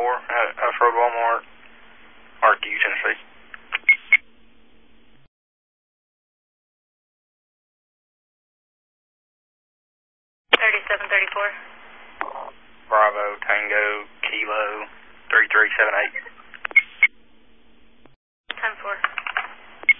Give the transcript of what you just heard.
for Walmart, Arkansas, Tennessee. 3734. Bravo, Tango, Kilo, 3378.